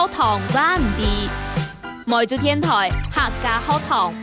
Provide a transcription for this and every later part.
學堂灣地，梅州天台客家學堂。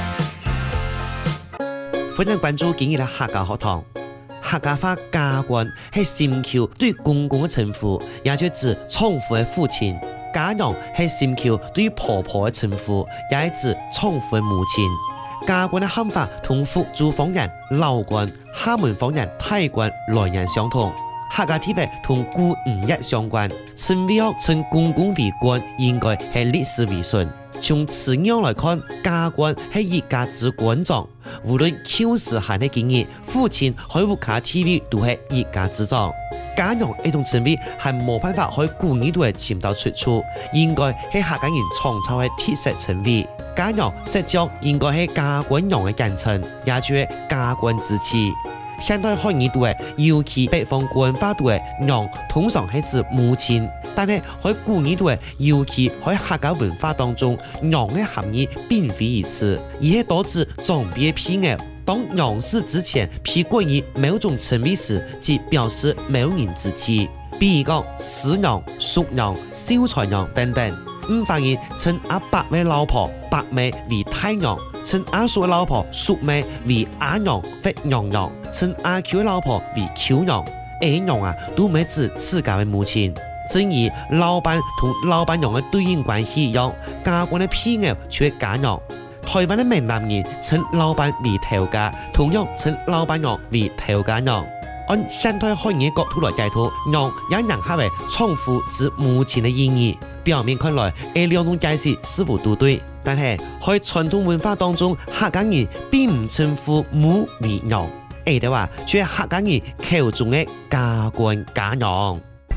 歡迎關注今日嘅客家學堂。客家話家官係新橋對公公嘅稱呼，也就指寵婦嘅父親；家娘係新橋對婆婆嘅稱呼，也係指寵婦嘅母親。家官嘅喊法同福州方言老官、廈門方言太官來源相同。客家地位同古五一相關，稱謂學稱公公為官，應該係歷史為順。從詞樣來看，家官係一家之官長，無論舊時還係今日，父親喺屋企地位都係一家之長。家娘呢種稱謂係冇辦法喺古語度係尋到出處，應該係客家人創造嘅特色稱謂。家娘實際應該係家官娘嘅簡稱，也就係家官之妻。相對漢語度嘅，尤其北方官話度嘅娘，通常係指母親，但係喺古語度嘅，尤其喺客家文化當中，娘嘅含義並非如此，而係多指長輩配偶。當娘死之前，被冠以某種稱謂時，即表示某人之妻，比如講師娘、叔娘、秀才娘等等。五方言稱阿伯嘅老婆伯妹為太娘，稱阿叔嘅老婆叔妹為阿娘或娘娘，稱阿舅嘅老婆為舅娘。娘啊，都唔係指自家嘅母親。正如老闆同老闆娘嘅對應關係一樣，家官嘅配偶就係家娘。台灣嘅閩南人稱老闆為頭家，同樣稱老闆娘為頭家娘。按現代漢語角度來解讀，娘也能合為寵婦指母親的意義。表面看來，兩種解釋似乎都對，但係喺傳統文化當中，客家人並唔稱呼母為娘，的話卻係客家人口中嘅家官家娘。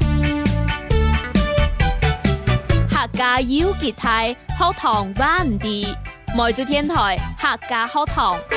客家要結態，學堂灣地，梅州天台客家學堂。